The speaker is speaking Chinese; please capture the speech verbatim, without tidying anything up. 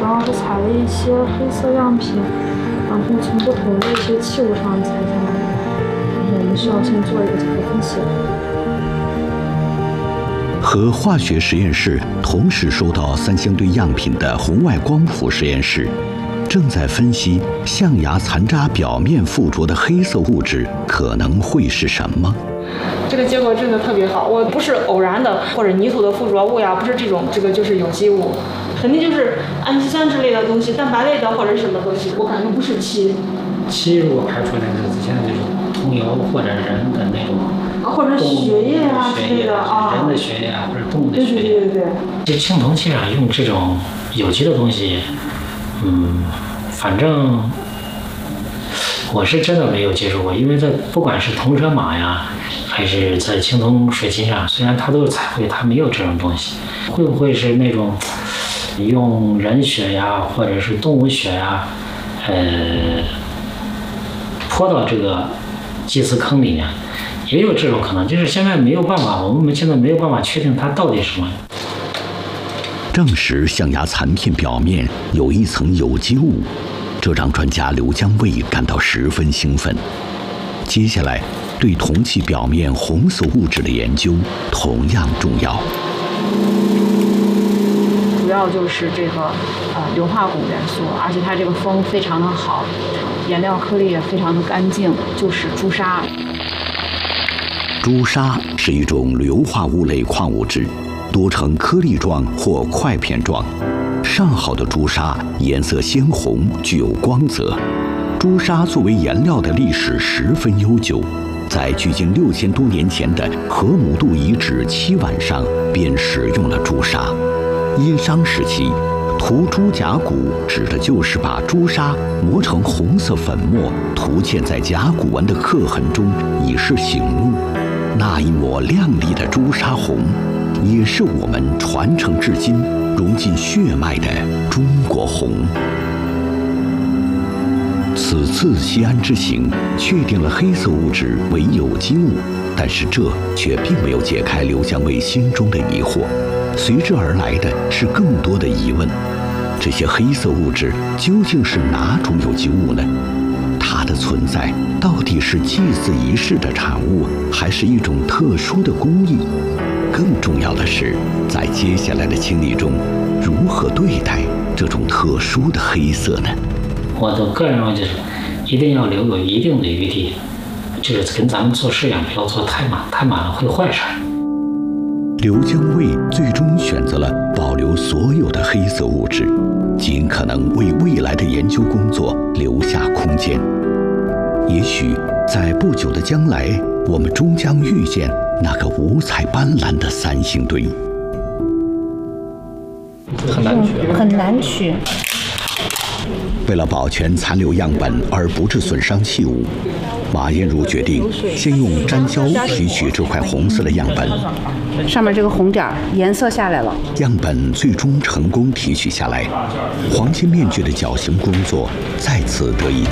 然后是采了一些黑色样品，然后从不同的一些器物上采下来，然后我们需要先做一个结构分析。 和化学实验室同时收到三星堆样品的红外光谱实验室，正在分析象牙残渣表面附着的黑色物质可能会是什么。 这个结果真的特别好，我不是偶然的或者泥土的附着物呀，不是这种，这个就是有机物，肯定就是氨基酸之类的东西，蛋白类的或者是什么东西，我感觉不是漆。 漆如果排出来的之前那种桐油或者人的那种。 或者血液啊之类的啊， 人的血液啊，或者动物的血液。 对对对对。 这青铜器上用这种有机的东西，嗯，反正我是真的没有接触过，因为在不管是铜车马呀，还是在青铜水晶上，虽然它都是彩绘，它没有这种东西。会不会是那种用人血呀，或者是动物血呀，呃，泼到这个祭祀坑里面？也有这种可能，就是现在没有办法，我们现在没有办法确定它到底什么。 证实象牙残片表面有一层有机物，这让专家刘江卫感到十分兴奋。接下来，对铜器表面红色物质的研究同样重要。 主要就是这个呃硫化汞元素，而且它这个风非常的好，颜料颗粒也非常的干净，就是朱砂。 朱砂是一种硫化物类矿物质，多呈颗粒状或块片状。上好的朱砂颜色鲜红，具有光泽。朱砂作为颜料的历史十分悠久，在距今六千多年前的河姆渡遗址七碗上便使用了朱砂。殷商时期，涂朱甲骨指的就是把朱砂磨成红色粉末，涂嵌在甲骨文的刻痕中，以示醒目。那一抹亮丽的朱砂红，也是我们传承至今、融进血脉的中国红。此次西安之行确定了黑色物质为有机物，但是这却并没有解开刘江卫心中的疑惑，随之而来的是更多的疑问：这些黑色物质究竟是哪种有机物呢？它的存在到底是祭祀仪式的产物，还是一种特殊的工艺？更重要的是，在接下来的清理中，如何对待这种特殊的黑色呢？ 我的个人认为就是，一定要留有一定的余地，就是跟咱们做试验不要做太满，太满了会坏事。 刘江卫最终选择了保留所有的黑色物质，尽可能为未来的研究工作留下空间。也许在不久的将来，我们终将遇见那个五彩斑斓的三星堆。 很难取， 很难取。 为了保全残留样本而不致损伤器物，马艳茹决定先用粘胶提取这块红色的样本。 上面这个红点颜色下来了， 样本最终成功提取下来，黄金面具的绞刑工作再次得以